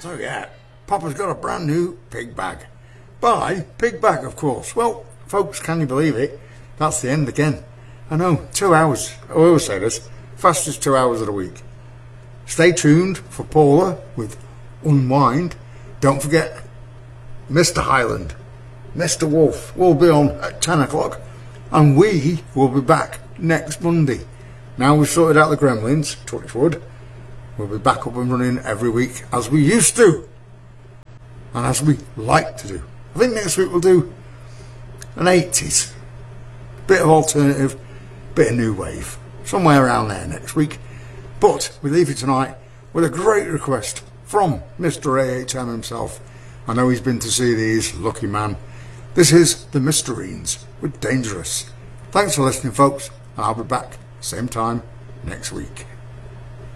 So yeah, Papa's got a brand new pig bag. By pig bag, of course. Well, folks, can you believe it? That's the end again. I know, 2 hours. I always say this, fastest 2 hours of the week. Stay tuned for Paula with Unwind. Don't forget, Mr. Highland, Mr. Wolf will be on at 10 o'clock. And we will be back next Monday. Now we've sorted out the gremlins, touch wood, we'll be back up and running every week as we used to. And as we like to do. I think next week we'll do an 80s. Bit of alternative, bit of new wave. Somewhere around there next week. But we leave you tonight with a great request from Mr. AHM himself. I know he's been to see these, lucky man. This is the Mysterines with Dangerous. Thanks for listening, folks, and I'll be back same time next week.